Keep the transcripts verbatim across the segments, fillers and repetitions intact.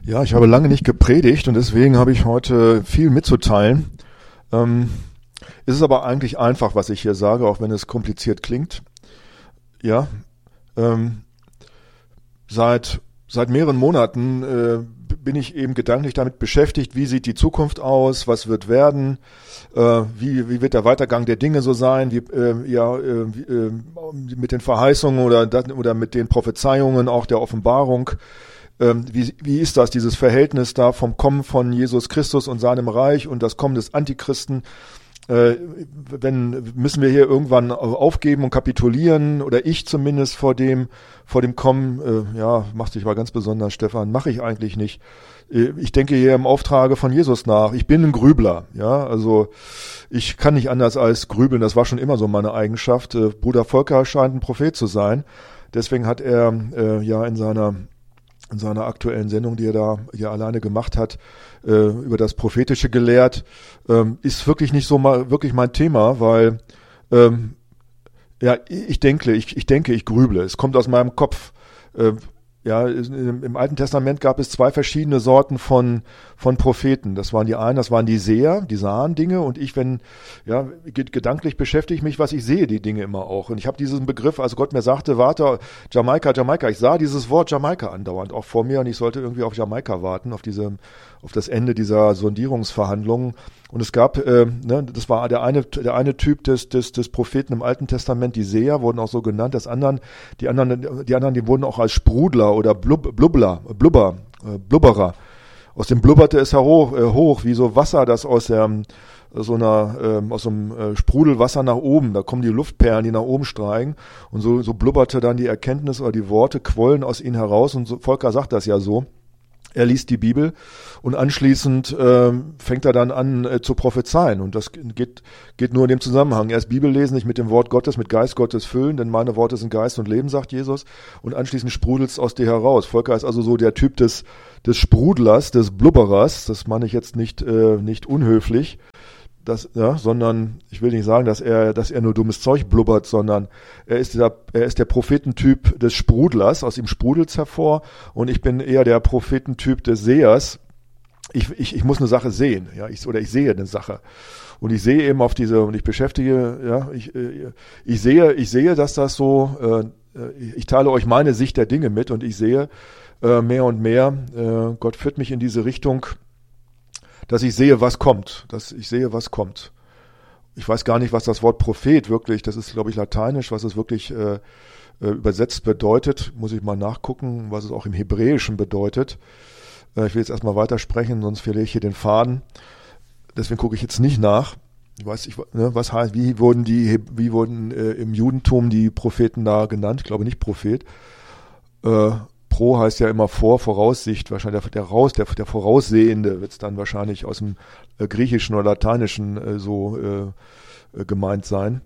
Ja, ich habe lange nicht gepredigt und deswegen habe ich heute viel mitzuteilen. Ähm, ist es aber eigentlich einfach, was ich hier sage, auch wenn es kompliziert klingt. Ja, ähm, seit seit mehreren Monaten äh, bin ich eben gedanklich damit beschäftigt, wie sieht die Zukunft aus, was wird werden, äh, wie wie wird der Weitergang der Dinge so sein, wie äh, ja äh, wie, äh, mit den Verheißungen oder oder mit den Prophezeiungen auch der Offenbarung. Ähm, wie, wie ist das, dieses Verhältnis da vom Kommen von Jesus Christus und seinem Reich und das Kommen des Antichristen? Äh, wenn, müssen wir hier irgendwann aufgeben und kapitulieren, oder ich zumindest vor dem, vor dem Kommen? Äh, ja, machst dich mal ganz besonders, Stefan, mache ich eigentlich nicht. Äh, ich denke hier im Auftrage von Jesus nach. Ich bin ein Grübler, ja, also ich kann nicht anders als grübeln, das war schon immer so meine Eigenschaft. Äh, Bruder Volker scheint ein Prophet zu sein, deswegen hat er äh, ja in seiner in seiner aktuellen Sendung, die er da ja alleine gemacht hat, äh, über das Prophetische gelehrt, ähm, ist wirklich nicht so mal wirklich mein Thema, weil ähm, ja ich denke, ich, ich denke, ich grüble. Es kommt aus meinem Kopf. Äh, ja, im, im Alten Testament gab es zwei verschiedene Sorten von von Propheten. Das waren die einen, das waren die Seher, die sahen Dinge, und ich, wenn ja gedanklich beschäftige ich mich, was ich sehe, die Dinge immer auch. Und ich habe diesen Begriff, also Gott mir sagte, warte, Jamaika, Jamaika. Ich sah dieses Wort Jamaika andauernd auch vor mir, und ich sollte irgendwie auf Jamaika warten, auf diese, auf das Ende dieser Sondierungsverhandlungen. Und es gab, äh, ne, das war der eine, der eine Typ des, des, des Propheten im Alten Testament, die Seher wurden auch so genannt. Das anderen, die anderen, die anderen, die wurden auch als Sprudler oder Blub, Blubbler, Blubber, äh, Blubberer. Aus dem blubberte es hoch, äh, hoch, wie so Wasser, das aus der, so einer, äh, aus so einem äh, Sprudelwasser nach oben, da kommen die Luftperlen, die nach oben steigen, und so, so blubberte dann die Erkenntnis oder die Worte, quollen aus ihnen heraus, und so, Volker sagt das ja so. Er liest die Bibel und anschließend äh, fängt er dann an äh, zu prophezeien, und das geht geht nur in dem Zusammenhang. Erst Bibel lesen, nicht mit dem Wort Gottes, mit Geist Gottes füllen, denn meine Worte sind Geist und Leben, sagt Jesus, und anschließend sprudelt's aus dir heraus. Volker ist also so der Typ des des Sprudlers, des Blubberers. Das meine ich jetzt nicht äh, nicht unhöflich. Das, ja, sondern ich will nicht sagen, dass er, dass er nur dummes Zeug blubbert, sondern er ist der, er ist der Prophetentyp des Sprudlers, aus ihm sprudelt's hervor, und ich bin eher der Prophetentyp des Sehers. Ich, ich, ich muss eine Sache sehen, ja, ich, oder ich sehe eine Sache. Und ich sehe eben auf diese, und ich beschäftige, ja, ich, ich sehe, ich sehe, dass das so, äh, ich teile euch meine Sicht der Dinge mit, und ich sehe äh, mehr und mehr, äh, Gott führt mich in diese Richtung, dass ich sehe, was kommt, dass ich sehe, was kommt. Ich weiß gar nicht, was das Wort Prophet wirklich, das ist, glaube ich, lateinisch, was es wirklich äh, übersetzt bedeutet, muss ich mal nachgucken, was es auch im Hebräischen bedeutet. Äh, ich will jetzt erstmal weitersprechen, sonst verliere ich hier den Faden. Deswegen gucke ich jetzt nicht nach. Ich weiß, ich, ne, was heißt, wie wurden die, wie wurden äh, im Judentum die Propheten da genannt? Ich glaube nicht Prophet. Äh, Pro heißt ja immer vor, Voraussicht, wahrscheinlich der, der, raus, der, der Voraussehende wird es dann wahrscheinlich aus dem äh, Griechischen oder Lateinischen äh, so äh, äh, gemeint sein.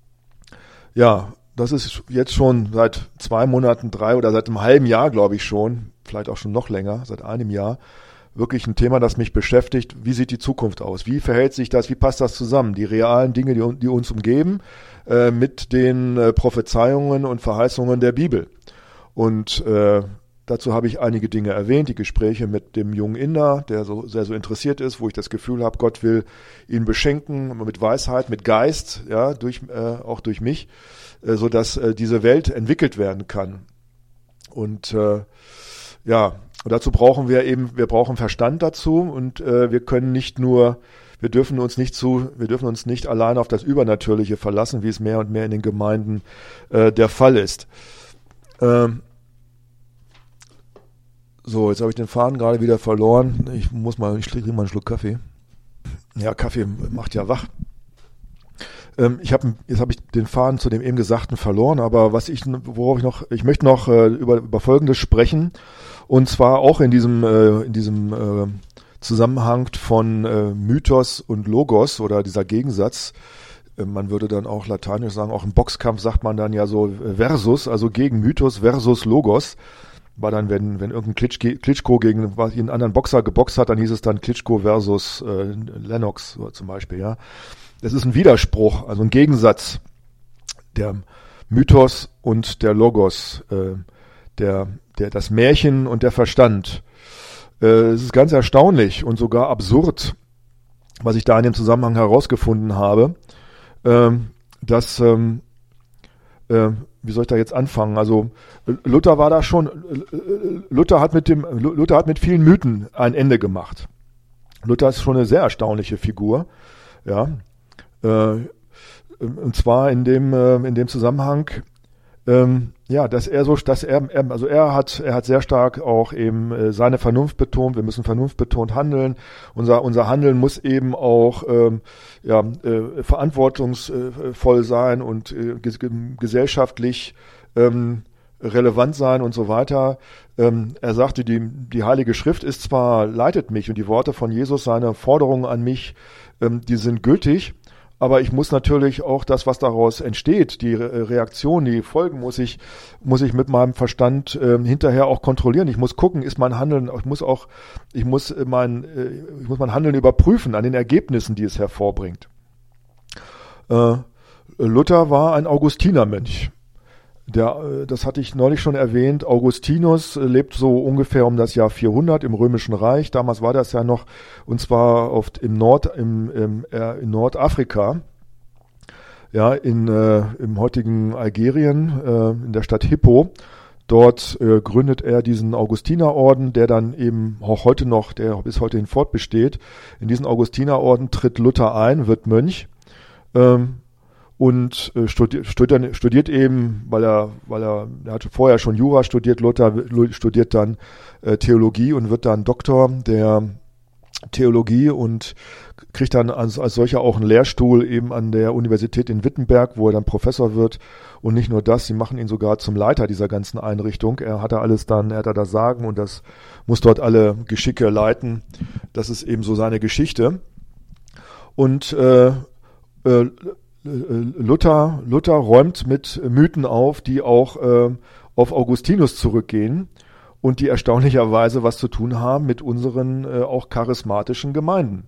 Ja, das ist jetzt schon seit zwei Monaten, drei oder seit einem halben Jahr, glaube ich schon, vielleicht auch schon noch länger, seit einem Jahr, wirklich ein Thema, das mich beschäftigt. Wie sieht die Zukunft aus? Wie verhält sich das? Wie passt das zusammen? Die realen Dinge, die, die uns umgeben, äh, mit den äh, Prophezeiungen und Verheißungen der Bibel. Und äh, dazu habe ich einige Dinge erwähnt, die Gespräche mit dem jungen Inder, der so sehr so interessiert ist, wo ich das Gefühl habe, Gott will ihn beschenken mit Weisheit, mit Geist, ja, durch äh, auch durch mich, äh, so dass äh, diese Welt entwickelt werden kann. Und äh, ja, und dazu brauchen wir eben, wir brauchen Verstand dazu, und äh, wir können nicht nur, wir dürfen uns nicht zu, wir dürfen uns nicht allein auf das Übernatürliche verlassen, wie es mehr und mehr in den Gemeinden äh, der Fall ist. Ähm, So, jetzt habe ich den Faden gerade wieder verloren. Ich muss mal, ich trinke mal einen Schluck Kaffee. Ja, Kaffee macht ja wach. Ähm, ich habe, jetzt habe ich den Faden zu dem eben Gesagten verloren, aber was ich, worauf ich noch, ich möchte noch äh, über, über Folgendes sprechen, und zwar auch in diesem, äh, in diesem äh, Zusammenhang von äh, Mythos und Logos, oder dieser Gegensatz. Äh, man würde dann auch lateinisch sagen, auch im Boxkampf sagt man dann ja so äh, Versus, also gegen Mythos versus Logos. War dann, wenn, wenn irgendein Klitschko, Klitschko gegen einen anderen Boxer geboxt hat, dann hieß es dann Klitschko versus äh, Lennox zum Beispiel, ja. Das ist ein Widerspruch, also ein Gegensatz, der Mythos und der Logos, äh, der, der, das Märchen und der Verstand. Äh, es ist ganz erstaunlich und sogar absurd, was ich da in dem Zusammenhang herausgefunden habe, ähm, dass, ähm, äh, wie soll ich da jetzt anfangen? Also Luther war da schon, Luther hat mit dem, Luther hat mit vielen Mythen ein Ende gemacht. Luther ist schon eine sehr erstaunliche Figur, ja, äh, und zwar in dem, äh, in dem Zusammenhang, ähm, ja, dass er so, dass er, er, also er hat, er hat sehr stark auch eben äh, seine Vernunft betont. Wir müssen vernunftbetont handeln. Unser, unser Handeln muss eben auch ähm, ja, äh, verantwortungsvoll sein und äh, gesellschaftlich ähm, relevant sein und so weiter. Ähm, er sagte, die, die Heilige Schrift ist zwar, leitet mich und die Worte von Jesus, seine Forderungen an mich, ähm, die sind gültig, aber ich muss natürlich auch das, was daraus entsteht, die Re- Reaktion, die Folgen, muss ich, muss ich mit meinem Verstand ähm, hinterher auch kontrollieren. Ich muss gucken, ist mein Handeln, ich muss auch, ich muss mein, äh, ich muss mein Handeln überprüfen an den Ergebnissen, die es hervorbringt. Äh, Luther war ein Augustinermönch. Der, das hatte ich neulich schon erwähnt. Augustinus lebt so ungefähr um das Jahr vierhundert im Römischen Reich. Damals war das ja noch, und zwar oft im Nord, im, im, äh, in Nordafrika, ja, in, äh, im heutigen Algerien, äh, in der Stadt Hippo. Dort äh, gründet er diesen Augustinerorden, der dann eben auch heute noch, der bis heute hin fortbesteht. In diesen Augustinerorden tritt Luther ein, wird Mönch. Ähm, Und äh, studiert, studiert, studiert eben, weil er, weil er, er hatte vorher schon Jura studiert, Luther studiert dann äh, Theologie und wird dann Doktor der Theologie und kriegt dann als, als solcher auch einen Lehrstuhl eben an der Universität in Wittenberg, wo er dann Professor wird. Und nicht nur das, sie machen ihn sogar zum Leiter dieser ganzen Einrichtung. Er hat da alles dann, er hat da das Sagen und das muss dort alle Geschicke leiten. Das ist eben so seine Geschichte. Und äh, äh, Luther, Luther räumt mit Mythen auf, die auch äh, auf Augustinus zurückgehen und die erstaunlicherweise was zu tun haben mit unseren äh, auch charismatischen Gemeinden.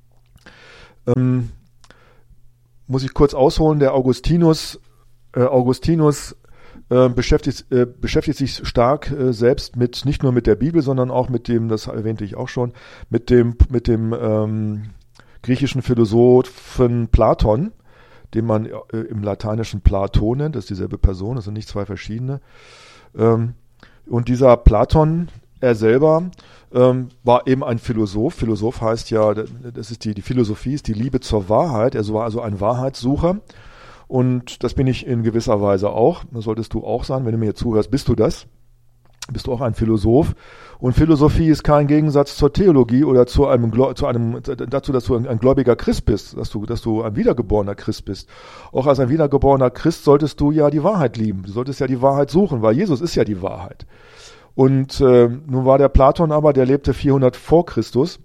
Ähm, muss ich kurz ausholen, der Augustinus, äh, Augustinus äh, beschäftigt, äh, beschäftigt sich stark äh, selbst mit, nicht nur mit der Bibel, sondern auch mit dem, das erwähnte ich auch schon, mit dem, mit dem ähm, griechischen Philosophen Platon, den man äh, im Lateinischen Plato nennt, das ist dieselbe Person, das sind nicht zwei verschiedene. Ähm, und dieser Platon, er selber, ähm, war eben ein Philosoph. Philosoph heißt ja, das ist die, die Philosophie ist die Liebe zur Wahrheit. Er war also ein Wahrheitssucher. Und das bin ich in gewisser Weise auch. Das solltest du auch sein. Wenn du mir jetzt zuhörst, bist du das. Bist du auch ein Philosoph. Und Philosophie ist kein Gegensatz zur Theologie oder zu einem, zu einem, dazu, dass du ein gläubiger Christ bist, dass du, dass du ein wiedergeborener Christ bist. Auch als ein wiedergeborener Christ solltest du ja die Wahrheit lieben. Du solltest ja die Wahrheit suchen, weil Jesus ist ja die Wahrheit. Und äh, nun war der Platon aber, der lebte vierhundert vor Christus.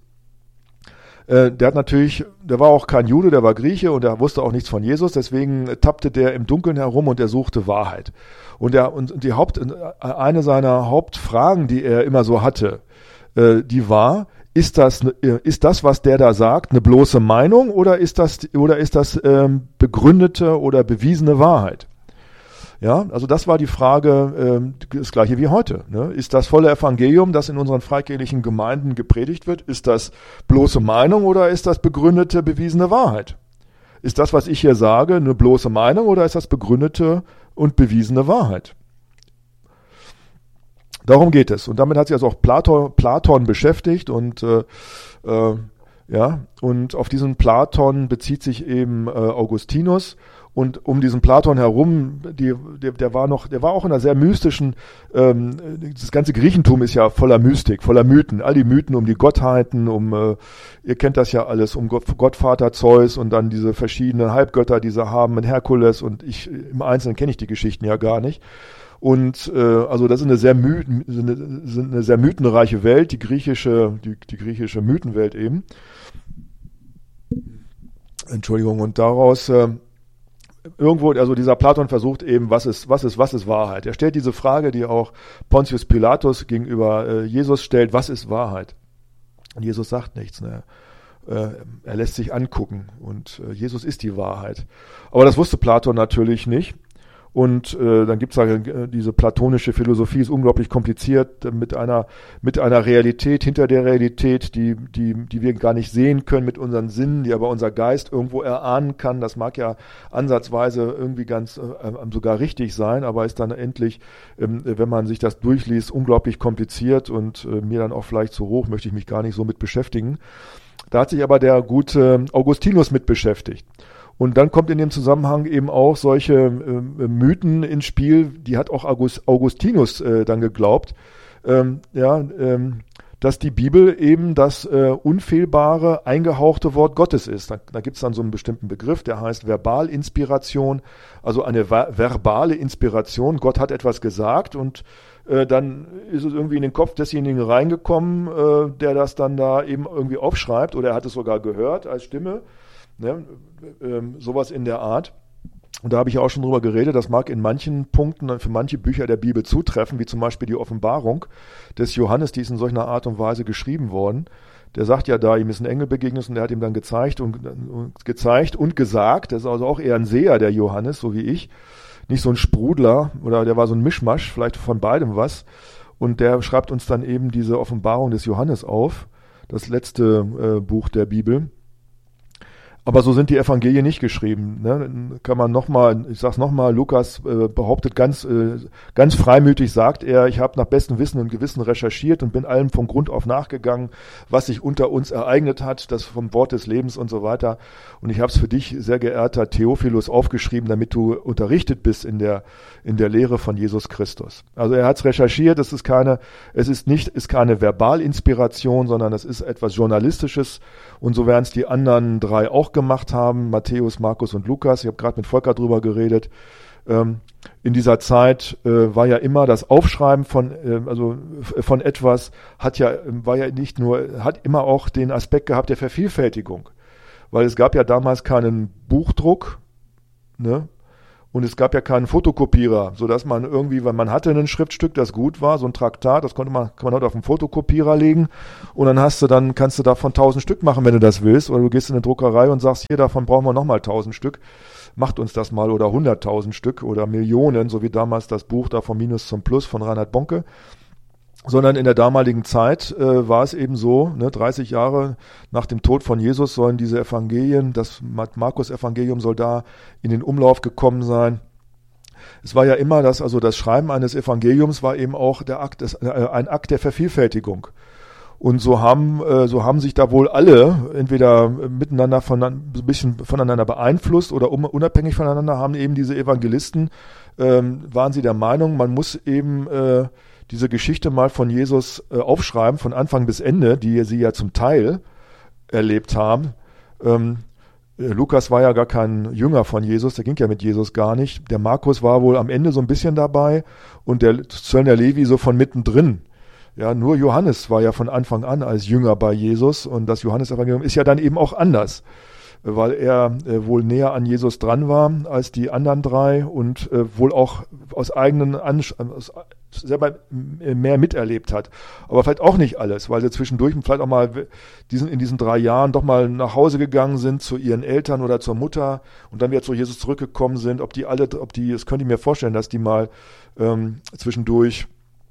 Äh, der hat natürlich, der war auch kein Jude, der war Grieche und der wusste auch nichts von Jesus. Deswegen tappte der im Dunkeln herum und er suchte Wahrheit. Und, er, und die Haupt, eine seiner Hauptfragen, die er immer so hatte, äh, die war, ist das, ist das, was der da sagt, eine bloße Meinung oder ist das, oder ist das ähm, begründete oder bewiesene Wahrheit? Ja, also das war die Frage, ähm, das gleiche wie heute. Ne? Ist das volle Evangelium, das in unseren freikirchlichen Gemeinden gepredigt wird, ist das bloße Meinung oder ist das begründete, bewiesene Wahrheit? Ist das, was ich hier sage, eine bloße Meinung oder ist das begründete und bewiesene Wahrheit? Darum geht es. Und damit hat sich also auch Platon, Platon beschäftigt und äh, äh, ja, und auf diesen Platon bezieht sich eben äh, Augustinus. Und um diesen Platon herum, die, der, der war noch, der war auch in einer sehr mystischen, ähm, das ganze Griechentum ist ja voller Mystik, voller Mythen, all die Mythen um die Gottheiten, um, äh, ihr kennt das ja alles, um Gott, Gottvater Zeus und dann diese verschiedenen Halbgötter, die sie haben, mit Herkules und ich, im Einzelnen kenne ich die Geschichten ja gar nicht. Und äh, also das ist eine sehr mythen, eine, eine sehr mythenreiche Welt, die griechische, die, die griechische Mythenwelt eben. Entschuldigung, und daraus äh, irgendwo, also dieser Platon versucht eben, was ist, was ist, was ist Wahrheit? Er stellt diese Frage, die auch Pontius Pilatus gegenüber äh, Jesus stellt, was ist Wahrheit? Und Jesus sagt nichts, ne? Äh, er lässt sich angucken und äh, Jesus ist die Wahrheit. Aber das wusste Platon natürlich nicht. Und äh, dann gibt's da äh, diese platonische Philosophie, ist unglaublich kompliziert, äh, mit einer mit einer Realität hinter der Realität, die die die wir gar nicht sehen können mit unseren Sinnen, die aber unser Geist irgendwo erahnen kann. Das mag ja ansatzweise irgendwie ganz äh, sogar richtig sein, aber ist dann endlich, ähm, wenn man sich das durchliest, unglaublich kompliziert und äh, mir dann auch vielleicht zu hoch, möchte ich mich gar nicht so mit beschäftigen. Da hat sich aber der gute Augustinus mit beschäftigt. Und dann kommt in dem Zusammenhang eben auch solche äh, Mythen ins Spiel, die hat auch August, Augustinus äh, dann geglaubt, ähm, ja, ähm, dass die Bibel eben das äh, unfehlbare, eingehauchte Wort Gottes ist. Da, da gibt es dann so einen bestimmten Begriff, der heißt Verbalinspiration, also eine ver- verbale Inspiration. Gott hat etwas gesagt und äh, dann ist es irgendwie in den Kopf desjenigen reingekommen, äh, der das dann da eben irgendwie aufschreibt, oder er hat es sogar gehört als Stimme. Ne, ähm, sowas in der Art. Und da habe ich ja auch schon drüber geredet, das mag in manchen Punkten für manche Bücher der Bibel zutreffen, wie zum Beispiel die Offenbarung des Johannes, die ist in solcher Art und Weise geschrieben worden. Der sagt ja da, ihm ist ein Engel begegnet und der hat ihm dann gezeigt und, und gezeigt und gesagt, das ist also auch eher ein Seher, der Johannes, so wie ich, nicht so ein Sprudler, oder der war so ein Mischmasch, vielleicht von beidem was. Und der schreibt uns dann eben diese Offenbarung des Johannes auf, das letzte äh, Buch der Bibel. Aber so sind die Evangelien nicht geschrieben. Ne? Kann man nochmal, ich sag's nochmal, Lukas äh, behauptet ganz, äh, ganz freimütig, sagt er, ich habe nach bestem Wissen und Gewissen recherchiert und bin allem von Grund auf nachgegangen, was sich unter uns ereignet hat, das vom Wort des Lebens und so weiter. Und ich habe es für dich, sehr geehrter Theophilus, aufgeschrieben, damit du unterrichtet bist in der in der Lehre von Jesus Christus. Also er hat es recherchiert, es ist keine, es ist nicht, ist keine Verbalinspiration, sondern es ist etwas Journalistisches. Und so werden es die anderen drei auch gemacht haben, Matthäus, Markus und Lukas. Ich habe gerade mit Volker drüber geredet. Ähm, in dieser Zeit äh, war ja immer das Aufschreiben von, äh, also von etwas, hat ja, war ja nicht nur, hat immer auch den Aspekt gehabt der Vervielfältigung. Weil es gab ja damals keinen Buchdruck, ne? Und es gab ja keinen Fotokopierer, so dass man irgendwie, weil man hatte ein Schriftstück, das gut war, so ein Traktat, das konnte man, kann man heute auf einen Fotokopierer legen und dann hast du dann, kannst du davon tausend Stück machen, wenn du das willst, oder du gehst in eine Druckerei und sagst, hier, davon brauchen wir nochmal tausend Stück, macht uns das mal, oder hunderttausend Stück oder Millionen, so wie damals das Buch da vom Minus zum Plus von Reinhard Bonke. Sondern in der damaligen Zeit äh, war es eben so, ne, dreißig Jahre nach dem Tod von Jesus sollen diese Evangelien, das Markus-Evangelium soll da in den Umlauf gekommen sein. Es war ja immer das, also das Schreiben eines Evangeliums war eben auch der Akt, des, äh, ein Akt der Vervielfältigung. Und so haben, äh, so haben sich da wohl alle entweder miteinander von, ein bisschen voneinander beeinflusst oder um, unabhängig voneinander haben eben diese Evangelisten, ähm, waren sie der Meinung, man muss eben äh, diese Geschichte mal von Jesus äh, aufschreiben, von Anfang bis Ende, die sie ja zum Teil erlebt haben. Ähm, äh, Lukas war ja gar kein Jünger von Jesus, der ging ja mit Jesus gar nicht. Der Markus war wohl am Ende so ein bisschen dabei und der Zöllner Levi so von mittendrin. Ja, nur Johannes war ja von Anfang an als Jünger bei Jesus und das Johannesevangelium ist ja dann eben auch anders, weil er äh, wohl näher an Jesus dran war als die anderen drei und äh, wohl auch aus eigenen Ansch- aus, selber mehr miterlebt hat. Aber vielleicht auch nicht alles, weil sie zwischendurch vielleicht auch mal diesen, in diesen drei Jahren doch mal nach Hause gegangen sind zu ihren Eltern oder zur Mutter und dann wieder zu Jesus zurückgekommen sind. Ob die alle, ob die, das könnte ich mir vorstellen, dass die mal ähm, zwischendurch,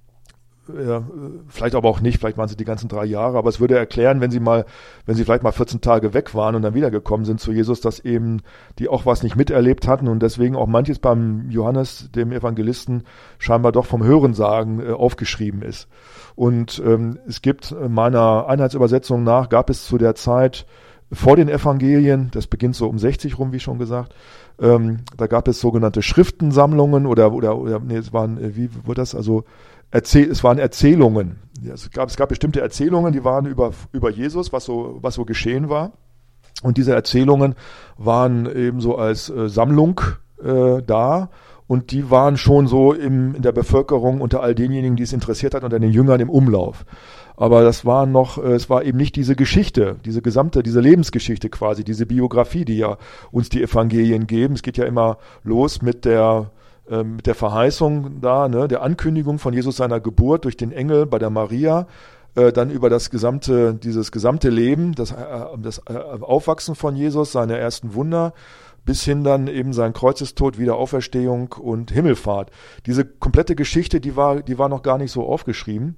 ja, vielleicht aber auch nicht, vielleicht waren sie die ganzen drei Jahre, aber es würde erklären, wenn sie mal, wenn sie vielleicht mal vierzehn Tage weg waren und dann wiedergekommen sind zu Jesus, dass eben die auch was nicht miterlebt hatten und deswegen auch manches beim Johannes, dem Evangelisten, scheinbar doch vom Hörensagen äh, aufgeschrieben ist. Und ähm, es gibt meiner Einheitsübersetzung nach, gab es zu der Zeit vor den Evangelien, das beginnt so um sechzig rum, wie schon gesagt, ähm, da gab es sogenannte Schriftensammlungen oder, oder, oder nee, es waren, wie wird das, also Erzähl, es waren Erzählungen. Es gab, es gab bestimmte Erzählungen, die waren über, über Jesus, was so, was so geschehen war. Und diese Erzählungen waren eben so als äh, Sammlung äh, da. Und die waren schon so im, in der Bevölkerung unter all denjenigen, die es interessiert hat, unter den Jüngern im Umlauf. Aber das war noch, äh, es war eben nicht diese Geschichte, diese gesamte, diese Lebensgeschichte quasi, diese Biografie, die ja uns die Evangelien geben. Es geht ja immer los mit der mit der Verheißung da, ne, der Ankündigung von Jesus seiner Geburt durch den Engel bei der Maria, äh, dann über das gesamte, dieses gesamte Leben, das, äh, das äh, Aufwachsen von Jesus, seine ersten Wunder, bis hin dann eben sein Kreuzestod, Wiederauferstehung und Himmelfahrt. Diese komplette Geschichte, die war, die war noch gar nicht so aufgeschrieben.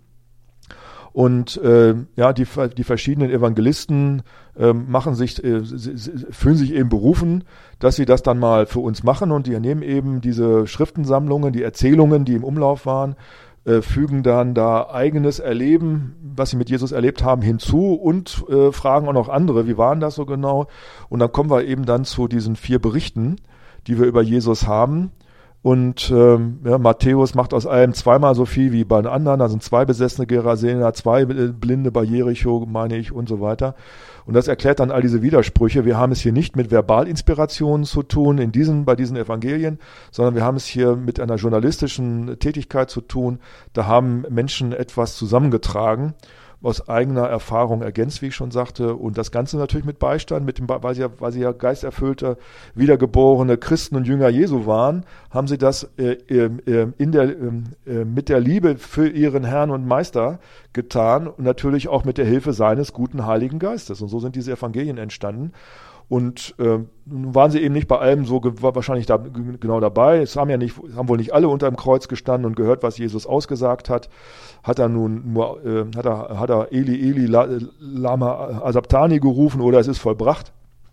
Und äh, ja, die, die verschiedenen Evangelisten äh, machen sich, äh, fühlen sich eben berufen, dass sie das dann mal für uns machen, und die nehmen eben diese Schriftensammlungen, die Erzählungen, die im Umlauf waren, äh, fügen dann da eigenes Erleben, was sie mit Jesus erlebt haben, hinzu und äh, fragen auch noch andere, wie waren das so genau? Und dann kommen wir eben dann zu diesen vier Berichten, die wir über Jesus haben. Und ähm, ja, Matthäus macht aus allem zweimal so viel wie bei den anderen. Da sind zwei besessene Gerasener, zwei Blinde bei Jericho, meine ich, und so weiter. Und das erklärt dann all diese Widersprüche. Wir haben es hier nicht mit Verbalinspirationen zu tun in diesen, bei diesen Evangelien, sondern wir haben es hier mit einer journalistischen Tätigkeit zu tun. Da haben Menschen etwas zusammengetragen, aus eigener Erfahrung ergänzt, wie ich schon sagte, und das Ganze natürlich mit Beistand, mit dem, weil sie ja, weil sie ja geisterfüllte, wiedergeborene Christen und Jünger Jesu waren, haben sie das äh, äh, in der, äh, mit der Liebe für ihren Herrn und Meister getan und natürlich auch mit der Hilfe seines guten Heiligen Geistes. Und so sind diese Evangelien entstanden. Und äh, nun waren sie eben nicht bei allem so ge- wahrscheinlich da, g- genau dabei. Es haben ja nicht, haben wohl nicht alle unter dem Kreuz gestanden und gehört, was Jesus ausgesagt hat. Hat er nun nur, äh, hat er, hat er Eli, Eli, la, lama asabtani gerufen oder es ist vollbracht.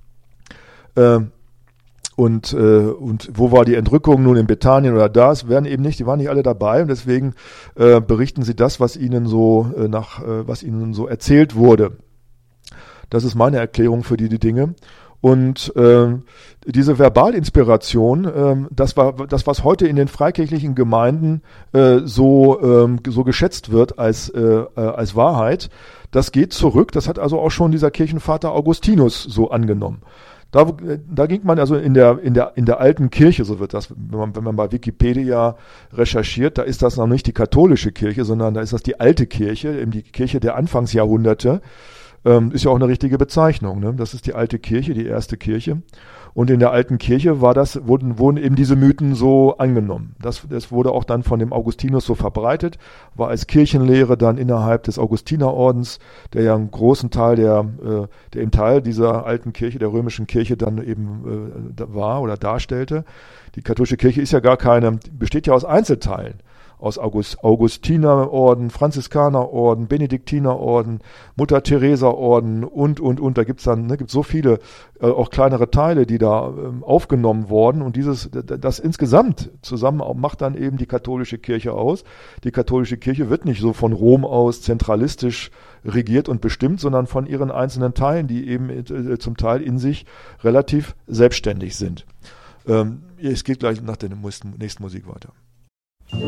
Äh, und, äh, und wo war die Entrückung nun in Bethanien oder da? Es werden eben nicht, die waren nicht alle dabei, und deswegen äh, berichten sie das, was ihnen so äh, nach, äh, was ihnen so erzählt wurde. Das ist meine Erklärung für die, die Dinge. Und äh, diese Verbalinspiration, äh, das war das, was heute in den freikirchlichen Gemeinden äh, so ähm, so geschätzt wird als äh, als Wahrheit, das geht zurück. Das hat also auch schon dieser Kirchenvater Augustinus so angenommen. Da, da ging man also in der in der in der alten Kirche, so wird das, wenn man wenn man bei Wikipedia recherchiert, da ist das noch nicht die katholische Kirche, sondern da ist das die alte Kirche, eben die Kirche der Anfangsjahrhunderte. Ähm, ist ja auch eine richtige Bezeichnung, ne? Das ist die alte Kirche, die erste Kirche. Und in der alten Kirche war das, wurden, wurden eben diese Mythen so angenommen. Das, das wurde auch dann von dem Augustinus so verbreitet, war als Kirchenlehre dann innerhalb des Augustinerordens, der ja einen großen Teil der, äh, der im Teil dieser alten Kirche, der römischen Kirche dann eben äh, war oder darstellte. Die katholische Kirche ist ja gar keine, besteht ja aus Einzelteilen. Aus August, Augustinerorden, Franziskanerorden, Benediktinerorden, Mutter-Teresa-Orden und, und, und. Da gibt's dann, ne, gibt's so viele, äh, auch kleinere Teile, die da ähm, aufgenommen wurden. Und dieses, das insgesamt zusammen macht dann eben die katholische Kirche aus. Die katholische Kirche wird nicht so von Rom aus zentralistisch regiert und bestimmt, sondern von ihren einzelnen Teilen, die eben äh, zum Teil in sich relativ selbstständig sind. Ähm, es geht gleich nach der nächsten Musik weiter.